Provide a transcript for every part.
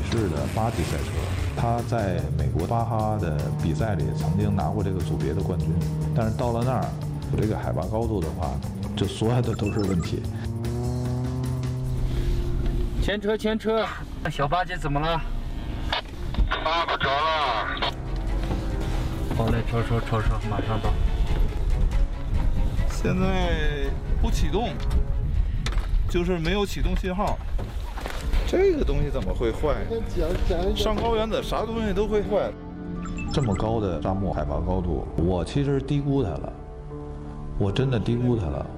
式的8级赛车，他在美国巴哈的比赛里曾经拿过这个组别的冠军，但是到了那儿，这个海拔高度的话，就所有的都是问题。 前车，前车，小八姐怎么了？ 打不着了。 好嘞，超车，马上到。 现在不启动，就是没有启动信号。这个东西怎么会坏？上高原的啥东西都会坏。 这么高的沙漠海拔高度，我其实低估它了，我真的低估它了。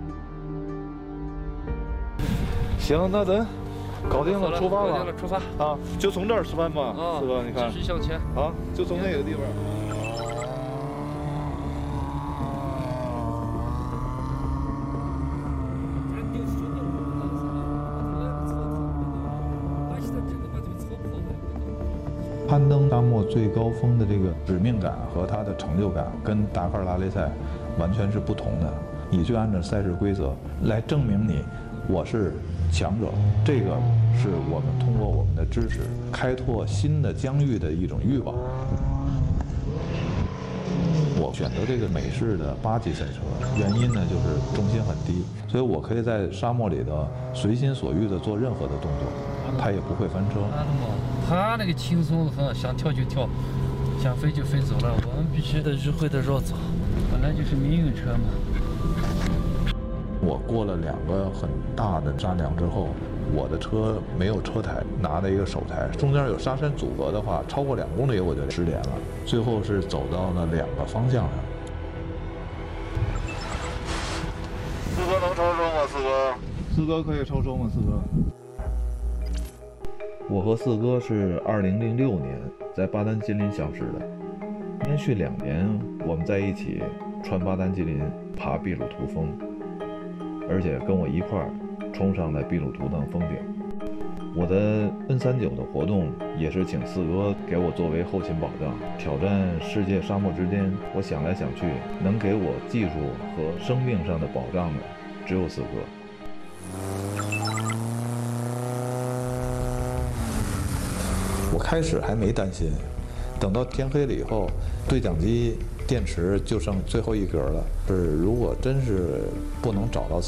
行，那咱搞定了，出发吧。 出发啊，就从这儿出发吧，四哥，你看， 继续向前。 啊，就从那个地方。 攀登沙漠最高峰的这个使命感和它的成就感，跟达喀尔拉力赛完全是不同的。你就按照赛事规则来证明我是强者，这个是我们通过我们的知识开拓新的疆域的一种欲望。我选择这个美式的8级赛车，原因呢就是重心很低，所以我可以在沙漠里头随心所欲地做任何的动作，它也不会翻车。 他那个轻松的很，想跳就跳，想飞就飞走了。我们必须得迂回的绕走，本来就是民用车嘛。 我过了2个很大的山梁之后，我的车没有车台，拿了一个手台，中间有沙山阻隔的话，超过2公里我就失联了。最后是走到了2个方向上。 四哥能超车吗？四哥可以超车吗？四哥。 我和四哥是2006年在巴丹吉林相识的，连续2年我们在一起穿巴丹吉林爬秘鲁图峰，而且跟我一块儿冲上了秘鲁图登峰顶。我的 N39的活动也是请四哥给我作为后勤保障，挑战世界沙漠之巅。我想来想去，能给我技术和生命上的保障的只有四哥。我开始还没担心，等到天黑了以后，对讲机电池就剩最后1格了。如果真是不能找到